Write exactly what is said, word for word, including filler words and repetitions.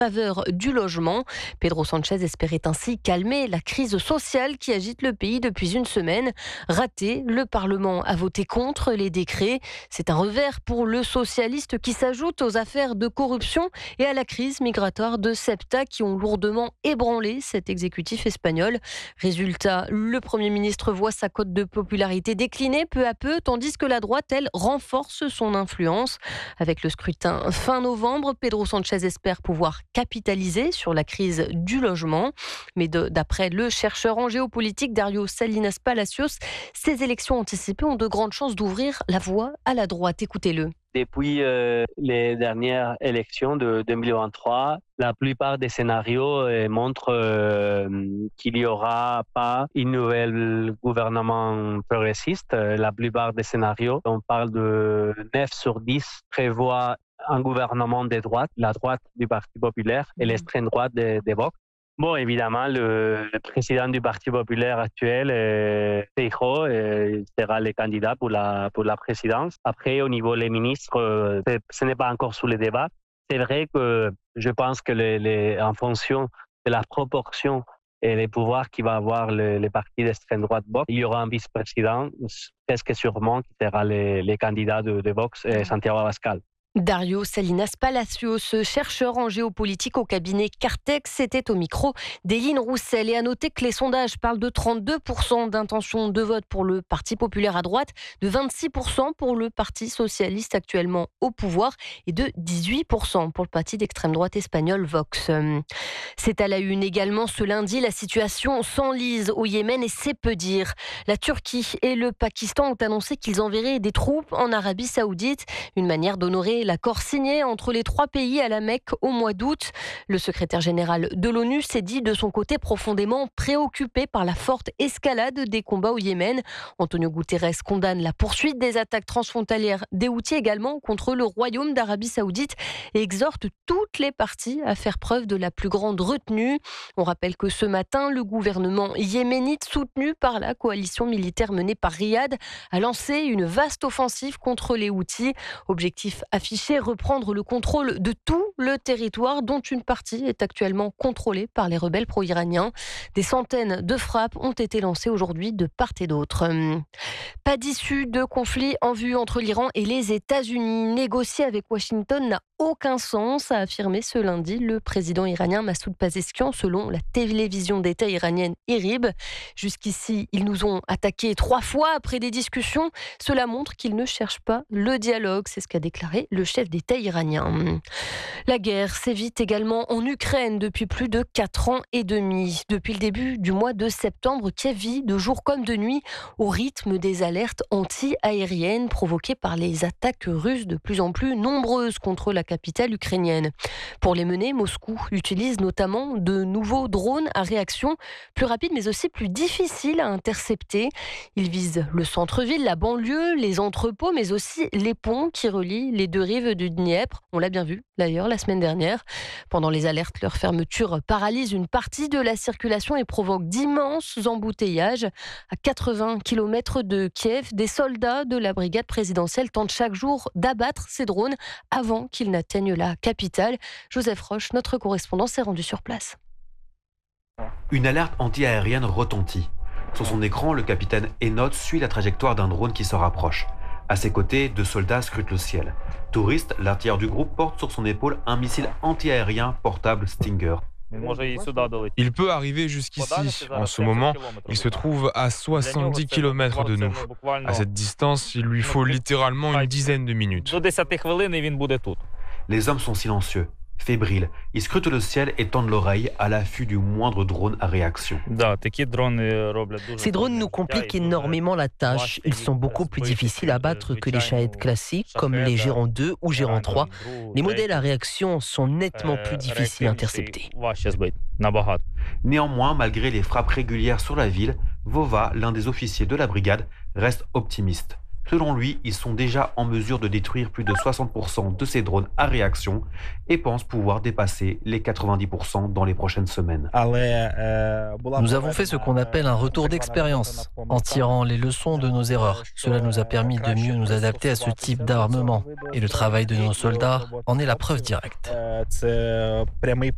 faveur du logement. Pedro Sánchez espérait ainsi calmer la crise sociale qui agite le pays depuis une semaine. Raté, le Parlement a voté contre les décrets. C'est un revers pour le socialiste qui s'ajoute aux affaires de corruption et à la crise migratoire de Ceuta qui ont lourdement ébranlé cet exécutif espagnol. Résultat, le Premier ministre voit sa cote de popularité décliner peu à peu, tandis que la droite, elle, renforce son influence. Avec le scrutin fin novembre, Pedro Sánchez espère pouvoir capitaliser sur la crise du logement. Mais de, d'après le chercheur en géopolitique Dario Salinas Palacios, ces élections anticipées ont de grandes chances d'ouvrir la voie à la droite. Écoutez-le. Depuis euh, les dernières élections de deux mille vingt-trois, la plupart des scénarios euh, montrent euh, qu'il n'y aura pas une nouvelle gouvernement progressiste. La plupart des scénarios, on parle de neuf sur dix, prévoient un gouvernement de droite, la droite du Parti populaire et l'extrême droite de, de Vox. Bon, évidemment, le, le président du Parti populaire actuel, euh, Feijóo, euh, sera le candidat pour la, pour la présidence. Après, au niveau des ministres, euh, ce n'est pas encore sous le débat. C'est vrai que je pense que les, les, en fonction de la proportion et les pouvoirs qu'il va avoir le, le parti d'extrême droite Vox, il y aura un vice-président, presque sûrement, qui sera le, le candidat de, de Vox, euh, Santiago Abascal. Dario Salinas Palacios, chercheur en géopolitique au cabinet Cartex, était au micro d'Éline Roussel. Et à noter que les sondages parlent de trente-deux pour cent d'intention de vote pour le Parti populaire à droite, de vingt-six pour cent pour le Parti socialiste actuellement au pouvoir et de dix-huit pour cent pour le parti d'extrême droite espagnol Vox. C'est à la une également ce lundi, la situation s'enlise au Yémen et c'est peu dire. La Turquie et le Pakistan ont annoncé qu'ils enverraient des troupes en Arabie Saoudite, une manière d'honorer l'accord signé entre les trois pays à la Mecque au mois d'août. Le secrétaire général de l'ONU s'est dit de son côté profondément préoccupé par la forte escalade des combats au Yémen. Antonio Guterres condamne la poursuite des attaques transfrontalières des Houthis également contre le Royaume d'Arabie Saoudite et exhorte toutes les parties à faire preuve de la plus grande retenue. On rappelle que ce matin, le gouvernement yéménite soutenu par la coalition militaire menée par Riyad a lancé une vaste offensive contre les Houthis. Objectif affiché, reprendre le contrôle de tout le territoire dont une partie est actuellement contrôlée par les rebelles pro-iraniens. Des centaines de frappes ont été lancées aujourd'hui de part et d'autre. Pas d'issue de conflit en vue entre l'Iran et les États-Unis. Négocier avec Washington n'a aucun sens, a affirmé ce lundi le président iranien Massoud Pezeshkian selon la télévision d'État iranienne IRIB. Jusqu'ici, ils nous ont attaqués trois fois après des discussions. Cela montre qu'ils ne cherchent pas le dialogue, c'est ce qu'a déclaré le chef d'État iranien. La guerre sévit également en Ukraine depuis plus de quatre ans et demi. Depuis le début du mois de septembre, Kiev vit de jour comme de nuit au rythme des alertes anti-aériennes provoquées par les attaques russes de plus en plus nombreuses contre la capitale ukrainienne. Pour les mener, Moscou utilise notamment de nouveaux drones à réaction plus rapides mais aussi plus difficiles à intercepter. Ils visent le centre-ville, la banlieue, les entrepôts mais aussi les ponts qui relient les deux rives du Dniepr. On l'a bien vu d'ailleurs la semaine dernière. Pendant les alertes, leur fermeture paralyse une partie de la circulation et provoque d'immenses embouteillages. À quatre-vingts kilomètres de Kiev, des soldats de la brigade présidentielle tentent chaque jour d'abattre ces drones avant qu'ils n'atteignent la capitale. Joseph Roche, notre correspondant, s'est rendu sur place. Une alerte anti-aérienne retentit. Sur son écran, le capitaine Enoch suit la trajectoire d'un drone qui se rapproche. À ses côtés, deux soldats scrutent le ciel. Touriste, l'artilleur du groupe porte sur son épaule un missile anti-aérien portable Stinger. Il peut arriver jusqu'ici. En ce moment, il se trouve à soixante-dix kilomètres de nous. À cette distance, il lui faut littéralement une dizaine de minutes. Les hommes sont silencieux, fébriles. Ils scrutent le ciel et tendent l'oreille à l'affût du moindre drone à réaction. Ces drones nous compliquent énormément la tâche. Ils sont beaucoup plus difficiles à battre que les Shahed classiques, comme les Gérant deux ou Gérant trois. Les modèles à réaction sont nettement plus difficiles à intercepter. Néanmoins, malgré les frappes régulières sur la ville, Vova, l'un des officiers de la brigade, reste optimiste. Selon lui, ils sont déjà en mesure de détruire plus de soixante pour cent de ces drones à réaction et pensent pouvoir dépasser les quatre-vingt-dix pour cent dans les prochaines semaines. Nous avons fait ce qu'on appelle un retour d'expérience, en tirant les leçons de nos erreurs. Cela nous a permis de mieux nous adapter à ce type d'armement. Et le travail de nos soldats en est la preuve directe.